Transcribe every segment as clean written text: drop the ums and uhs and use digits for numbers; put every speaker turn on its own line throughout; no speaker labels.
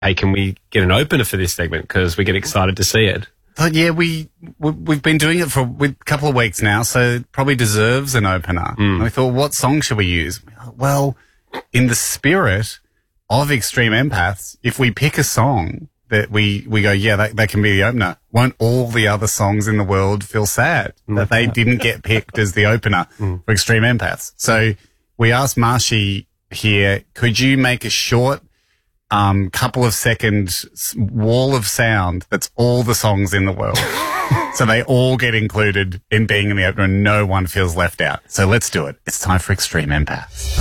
hey, can we get an opener for this segment? Because we get excited to see it.
But yeah, we've been doing it for a couple of weeks now, so it probably deserves an opener. And we thought, what song should we use? Well, in the spirit of Extreme Empaths, if we pick a song that we go, yeah, that can be the opener, won't all the other songs in the world feel sad that they didn't get picked as the opener for Extreme Empaths? So we asked Marshy here, could you make a short couple of second wall of sound that's all the songs in the world? So they all get included in being in the opener and no one feels left out. So let's do it. It's time for Extreme Empaths.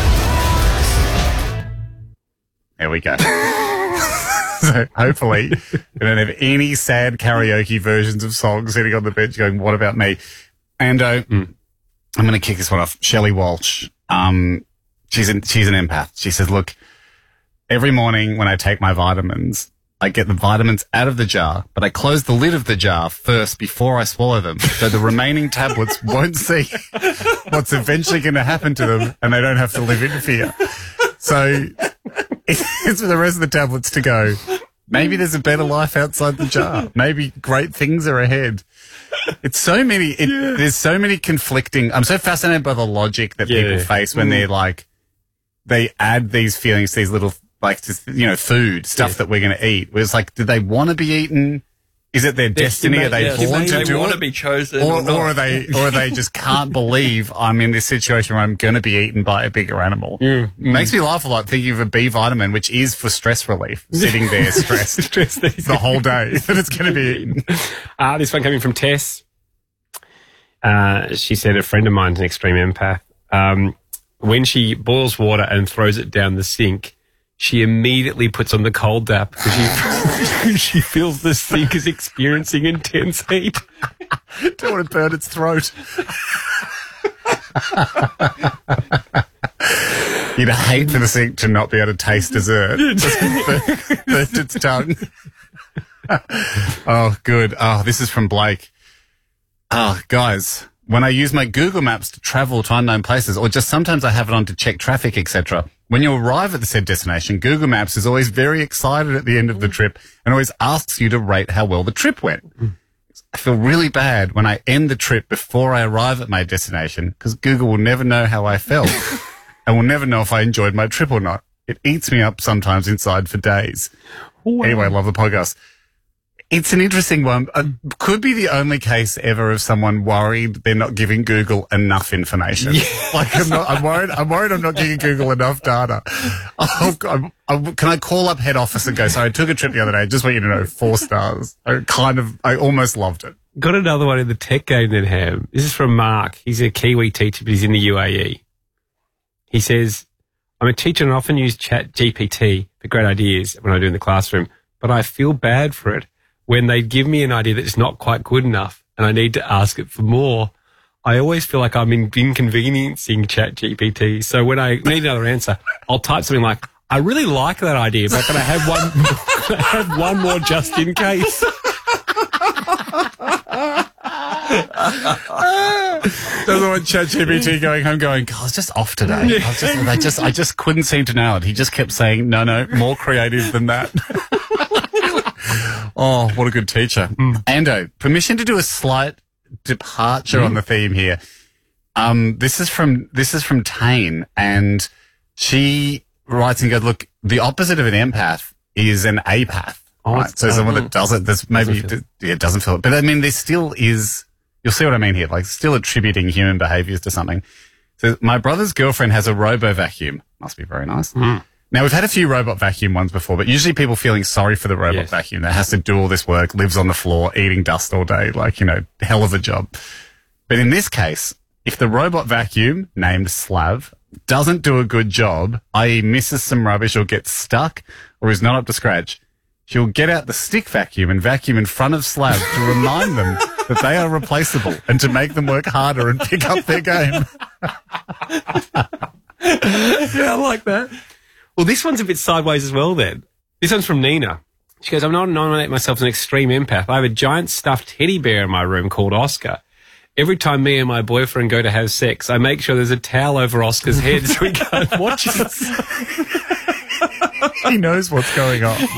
There we go. So hopefully we don't have any sad karaoke versions of songs sitting on the bench going, what about me? And I'm going to kick this one off. Shelley Walsh. She's an empath. She says, look, every morning when I take my vitamins, I get the vitamins out of the jar, but I close the lid of the jar first before I swallow them, so the remaining tablets won't see what's eventually going to happen to them, and they don't have to live in fear. So it's for the rest of the tablets to go, maybe there's a better life outside the jar. Maybe great things are ahead. It's so many, there's so many conflicting, I'm so fascinated by the logic that people face when they're like, they add these feelings, these little, like, food, stuff that we're going to eat. Where it's like, do they want to be eaten? Is it their destiny? Are they born to do it?
They want to be chosen,
or are they just can't believe I'm in this situation where I'm going to be eaten by a bigger animal? Makes me laugh a lot thinking of a B vitamin, which is for stress relief, sitting there stressed the whole day that it's going to be eaten.
This one coming from Tess. She said a friend of mine's an extreme empath. When she boils water and throws it down the sink, she immediately puts on the cold tap because she feels the sink is experiencing intense heat.
Don't want to burn its throat. You'd hate for the sink to not be able to taste dessert. Burnt its tongue. Oh, good. Oh, this is from Blake. Oh, guys, when I use my Google Maps to travel to unknown places, or just sometimes I have it on to check traffic, etc., when you arrive at the said destination, Google Maps is always very excited at the end of the trip and always asks you to rate how well the trip went. I feel really bad when I end the trip before I arrive at my destination because Google will never know how I felt and will never know if I enjoyed my trip or not. It eats me up sometimes inside for days. Wow. Anyway, love the podcast. It's an interesting one. Could be the only case ever of someone worried they're not giving Google enough information. Yes. Like I'm worried I'm not giving Google enough data. Can I call up head office and go, sorry, I took a trip the other day. Just want you to know, 4 stars. I almost loved it.
Got another one in the tech game then, Ham. This is from Mark. He's a Kiwi teacher, but he's in the UAE. He says, I'm a teacher and often use ChatGPT for great ideas when I do in the classroom, but I feel bad for it. When they give me an idea that's not quite good enough and I need to ask it for more, I always feel like I'm inconveniencing ChatGPT. So when I need another answer, I'll type something like, I really like that idea, but can I have one more just in case?
Doesn't want ChatGPT going home going, God, I was just off today. I just couldn't seem to nail it. He just kept saying, no, more creative than that. Oh, what a good teacher. Ando, permission to do a slight departure on the theme here. This is from Tane, and she writes and goes, look, the opposite of an empath is an apath. Right? So someone that doesn't, it doesn't feel it. But I mean, there still is, you'll see what I mean here, like still attributing human behaviors to something. So my brother's girlfriend has a robo vacuum. Must be very nice. Now, we've had a few robot vacuum ones before, but usually people feeling sorry for the robot vacuum that has to do all this work, lives on the floor, eating dust all day, like, hell of a job. But in this case, if the robot vacuum, named Slav, doesn't do a good job, i.e. misses some rubbish or gets stuck or is not up to scratch, she'll get out the stick vacuum and vacuum in front of Slav to remind them that they are replaceable and to make them work harder and pick up their game.
Yeah, I like that. Well, this one's a bit sideways as well then. This one's from Nina. She goes, I'm not nominating myself as an extreme empath. I have a giant stuffed teddy bear in my room called Oscar. Every time me and my boyfriend go to have sex, I make sure there's a towel over Oscar's head so he can't watch us.
He knows what's going on.